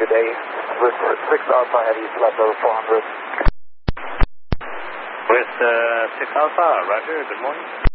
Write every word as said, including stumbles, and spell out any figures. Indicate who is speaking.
Speaker 1: good day. With six Alpha, heavy flight level four hundred.
Speaker 2: With uh, six Alpha, roger, good morning.